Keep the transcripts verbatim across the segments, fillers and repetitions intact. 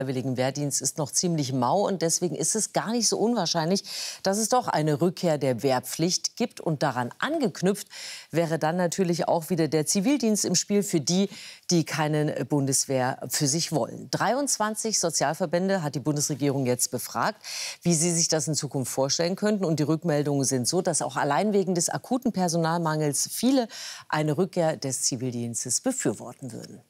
Freiwilligen Wehrdienst ist noch ziemlich mau und deswegen ist es gar nicht so unwahrscheinlich, dass es doch eine Rückkehr der Wehrpflicht gibt. Und daran angeknüpft wäre dann natürlich auch wieder der Zivildienst im Spiel für die, die keine Bundeswehr für sich wollen. dreiundzwanzig Sozialverbände hat die Bundesregierung jetzt befragt, wie sie sich das in Zukunft vorstellen könnten. Und die Rückmeldungen sind so, dass auch allein wegen des akuten Personalmangels viele eine Rückkehr des Zivildienstes befürworten würden.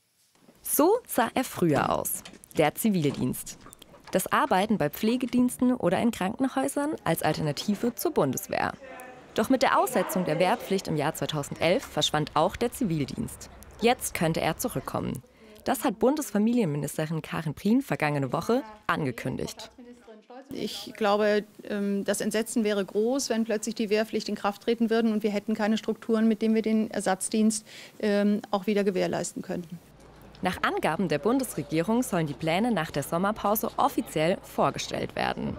So sah er früher aus, der Zivildienst. Das Arbeiten bei Pflegediensten oder in Krankenhäusern als Alternative zur Bundeswehr. Doch mit der Aussetzung der Wehrpflicht im Jahr zweitausendelf verschwand auch der Zivildienst. Jetzt könnte er zurückkommen. Das hat Bundesfamilienministerin Karin Prien vergangene Woche angekündigt. Ich glaube, das Entsetzen wäre groß, wenn plötzlich die Wehrpflicht in Kraft treten würde und wir hätten keine Strukturen, mit denen wir den Ersatzdienst auch wieder gewährleisten könnten. Nach Angaben der Bundesregierung sollen die Pläne nach der Sommerpause offiziell vorgestellt werden.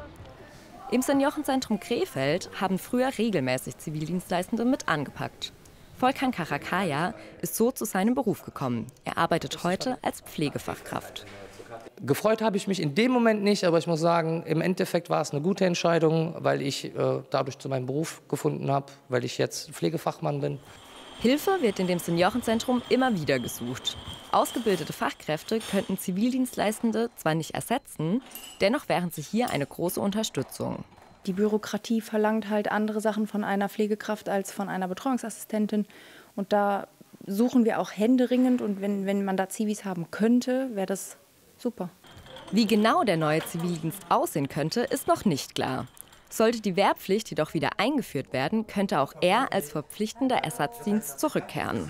Im Seniorenzentrum Krefeld haben früher regelmäßig Zivildienstleistende mit angepackt. Volkan Karakaya ist so zu seinem Beruf gekommen. Er arbeitet heute als Pflegefachkraft. Gefreut habe ich mich in dem Moment nicht, aber ich muss sagen, im Endeffekt war es eine gute Entscheidung, weil ich äh, dadurch zu meinem Beruf gefunden habe, weil ich jetzt Pflegefachmann bin. Hilfe wird in dem Seniorenzentrum immer wieder gesucht. Ausgebildete Fachkräfte könnten Zivildienstleistende zwar nicht ersetzen, dennoch wären sie hier eine große Unterstützung. Die Bürokratie verlangt halt andere Sachen von einer Pflegekraft als von einer Betreuungsassistentin. Und da suchen wir auch händeringend. Und wenn, wenn man da Zivis haben könnte, wäre das super. Wie genau der neue Zivildienst aussehen könnte, ist noch nicht klar. Sollte die Wehrpflicht jedoch wieder eingeführt werden, könnte auch er als verpflichtender Ersatzdienst zurückkehren.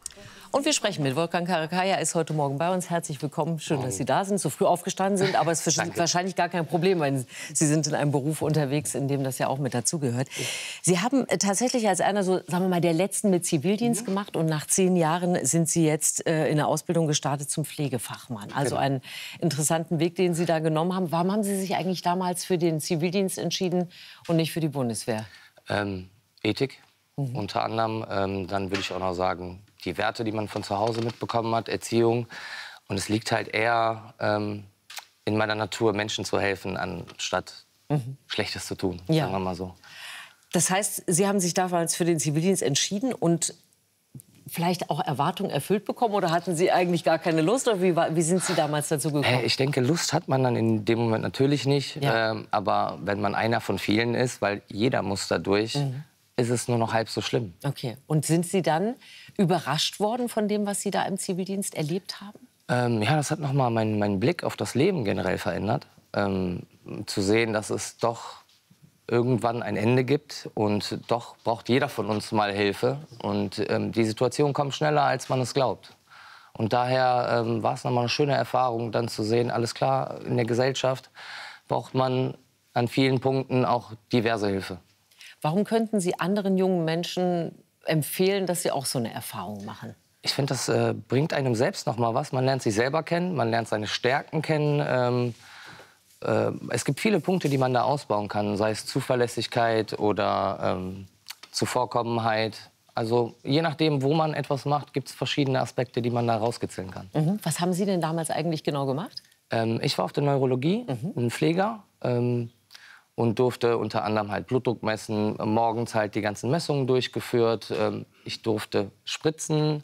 Und wir sprechen mit Volkan Karakaya, ist heute Morgen bei uns. Herzlich willkommen. Schön, dass Sie da sind, so früh aufgestanden sind. Aber es ist wahrscheinlich gar kein Problem, weil Sie sind in einem Beruf unterwegs, in dem das ja auch mit dazugehört. Sie haben tatsächlich als einer, so sagen wir mal, der Letzten mit Zivildienst gemacht. Und nach zehn Jahren sind Sie jetzt äh, in der Ausbildung gestartet zum Pflegefachmann. Also genau. Einen interessanten Weg, den Sie da genommen haben. Warum haben Sie sich eigentlich damals für den Zivildienst entschieden und nicht für die Bundeswehr? Ähm, Ethik, mhm. unter anderem. Ähm, dann würde ich auch noch sagen, die Werte, die man von zu Hause mitbekommen hat, Erziehung. Und es liegt halt eher ähm, in meiner Natur, Menschen zu helfen, anstatt mhm. Schlechtes zu tun, ja. sagen wir mal so. Das heißt, Sie haben sich damals für den Zivildienst entschieden und vielleicht auch Erwartungen erfüllt bekommen? Oder hatten Sie eigentlich gar keine Lust? Oder wie, war, wie sind Sie damals dazu gekommen? Hey, ich denke, Lust hat man dann in dem Moment natürlich nicht. Ja. Ähm, aber wenn man einer von vielen ist, weil jeder muss da durch, mhm. ist es nur noch halb so schlimm. Okay. Und sind Sie dann überrascht worden von dem, was Sie da im Zivildienst erlebt haben? Ähm, ja, das hat noch mal meinen, meinen Blick auf das Leben generell verändert. Ähm, zu sehen, dass es doch irgendwann ein Ende gibt und doch braucht jeder von uns mal Hilfe. Und ähm, die Situation kommt schneller, als man es glaubt. Und daher ähm, war es noch mal eine schöne Erfahrung, dann zu sehen, alles klar, in der Gesellschaft braucht man an vielen Punkten auch diverse Hilfe. Warum könnten Sie anderen jungen Menschen empfehlen, dass sie auch so eine Erfahrung machen? Ich finde, das äh, bringt einem selbst noch mal was. Man lernt sich selber kennen, man lernt seine Stärken kennen. Ähm, äh, es gibt viele Punkte, die man da ausbauen kann, sei es Zuverlässigkeit oder ähm, Zuvorkommenheit. Also je nachdem, wo man etwas macht, gibt es verschiedene Aspekte, die man da rauskitzeln kann. Mhm. Was haben Sie denn damals eigentlich genau gemacht? Ähm, ich war auf der Neurologie, mhm. ein Pfleger. Ähm, und durfte unter anderem halt Blutdruck messen, morgens halt die ganzen Messungen durchgeführt. Ich durfte spritzen.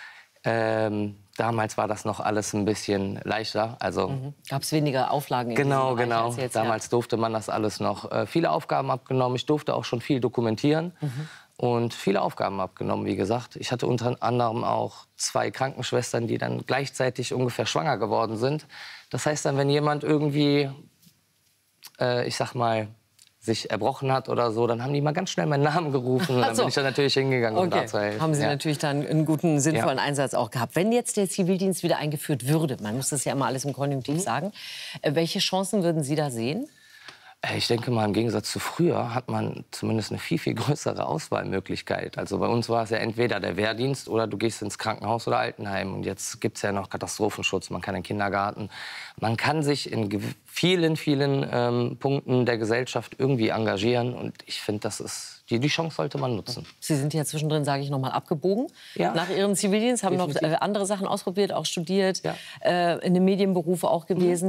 Ähm, damals war das noch alles ein bisschen leichter. Also mhm. Gab es weniger Auflagen in Genau, diesem Bereich genau. als jetzt, damals ja. durfte man das alles noch. Äh, viele Aufgaben abgenommen. Ich durfte auch schon viel dokumentieren. Mhm. Und viele Aufgaben abgenommen, wie gesagt. Ich hatte unter anderem auch zwei Krankenschwestern, die dann gleichzeitig ungefähr schwanger geworden sind. Das heißt dann, wenn jemand irgendwie ich sag mal, sich erbrochen hat oder so, dann haben die mal ganz schnell meinen Namen gerufen. Und dann so. bin ich da natürlich hingegangen, um okay. da zu helfen. Haben Sie ja. natürlich dann einen guten, sinnvollen ja. Einsatz auch gehabt. Wenn jetzt der Zivildienst wieder eingeführt würde, man muss das ja immer alles im Konjunktiv mhm. sagen, welche Chancen würden Sie da sehen? Ich denke mal, im Gegensatz zu früher hat man zumindest eine viel, viel größere Auswahlmöglichkeit. Also bei uns war es ja entweder der Wehrdienst oder du gehst ins Krankenhaus oder Altenheim. Und jetzt gibt es ja noch Katastrophenschutz, man kann in den Kindergarten. Man kann sich in vielen, vielen ähm, Punkten der Gesellschaft irgendwie engagieren. Und ich finde, das ist, die, die Chance sollte man nutzen. Sie sind ja zwischendrin, sage ich noch mal, abgebogen. Ja. Nach Ihrem Zivildienst haben Definitiv. noch äh, andere Sachen ausprobiert, auch studiert, ja. äh, in den Medienberufen auch gewesen.